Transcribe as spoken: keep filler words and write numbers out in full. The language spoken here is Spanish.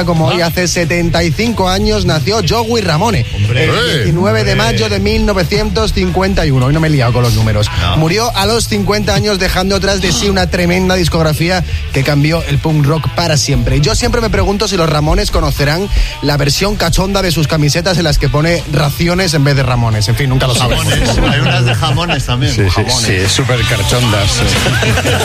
Como hoy hace setenta y cinco años nació Joey Ramone. Hombre, el diecinueve de mayo de mil novecientos cincuenta y uno. Hoy no me he liado con los números. No. Murió a los cincuenta años, dejando tras de sí una tremenda discografía que cambió el punk rock para siempre. Yo siempre me pregunto si los Ramones conocerán la versión cachonda de sus camisetas en las que pone raciones en vez de Ramones. En fin, nunca lo sabemos. Jamones. Hay unas de jamones también. Sí, sí, Jamones. sí, súper cachondas.